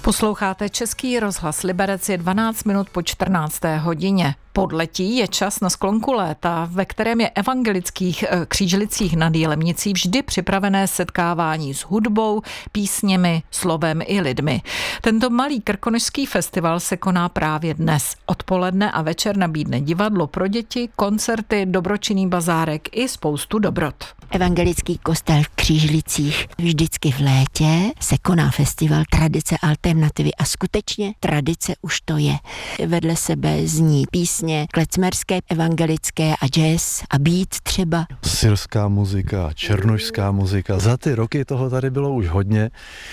Posloucháte Český rozhlas Liberec, je 12 minut po 14. hodině. Podletí je čas na sklonku léta, ve kterém je evangelických Křížlicích nad Jilemnicí vždy připravené setkávání s hudbou, písněmi, slovem i lidmi. Tento malý krkonošský festival se koná právě dnes. Odpoledne a večer nabídne divadlo pro děti, koncerty, dobročinný bazárek i spoustu dobrot. Evangelický kostel v Křížlicích. Vždycky v létě se koná festival tradice alternativy a skutečně tradice už to je. Vedle sebe zní písně klecmerské, evangelické a jazz a beat třeba. Syrská muzika, černošská muzika. Za ty roky toho tady bylo už hodně.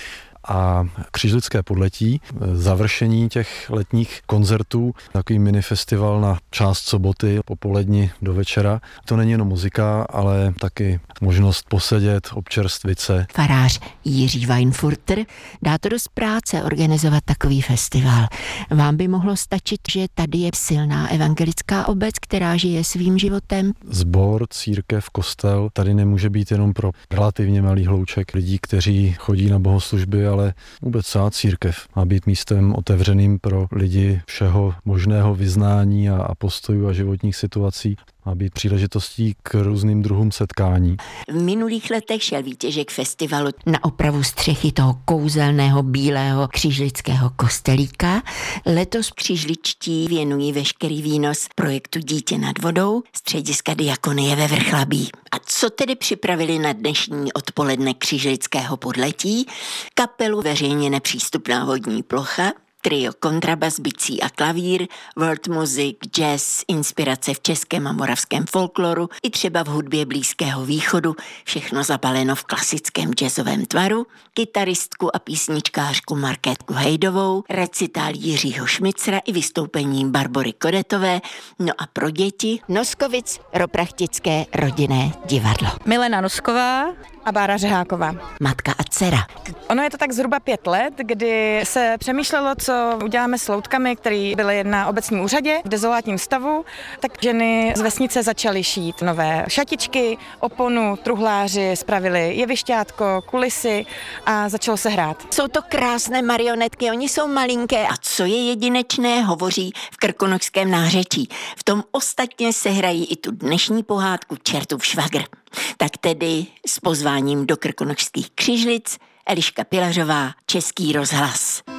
A Křížlické podletí, završení těch letních koncertů, takový minifestival na část soboty, popolední do večera. To není jenom muzika, ale taky možnost posedět, občerstvit se. Farář Jiří Weinfurter dá to dost práce organizovat takový festival. Vám by mohlo stačit, že tady je silná evangelická obec, která žije svým životem. Sbor, církev, kostel tady nemůže být jenom pro relativně malý hlouček lidí, kteří chodí na bohoslužby, ale vůbec celá církev má být místem otevřeným pro lidi všeho možného vyznání a postojů a životních situací. Má být příležitostí k různým druhům setkání. V minulých letech šel výtěžek festivalu na opravu střechy toho kouzelného bílého křížlického kostelíka. Letos křížličtí věnují veškerý výnos projektu Dítě nad vodou, střediska Diakonie ve Vrchlabí. A co tedy připravili na dnešní odpoledne křížlického podletí? Kapelu Veřejně nepřístupná vodní plocha, trio kontrabas, bicí a klavír, world music, jazz, inspirace v českém a moravském folkloru i třeba v hudbě Blízkého východu, všechno zabaleno v klasickém jazzovém tvaru, kytaristku a písničkářku Markétku Hejdovou, recitál Jiřího Šmicra i vystoupení Barbory Kodetové, no a pro děti Noskovic Roprachtické rodinné divadlo. Milena Nosková a Bára Řeháková. Matka a dcera. Ono je to tak zhruba 5 let, kdy se přemýšlelo, co uděláme s loutkami, které byly na obecním úřadě v dezolátním stavu, tak ženy z vesnice začaly šít nové šatičky, oponu, truhláři, spravili jevišťátko, kulisy a začalo se hrát. Jsou to krásné marionetky, oni jsou malinké a co je jedinečné, hovoří v krkonošském nářečí. V tom ostatně se hrají i tu dnešní pohádku Čertův švagr. Tak tedy s pozváním do krkonošských Křížlic Eliška Pilařová, Český rozhlas.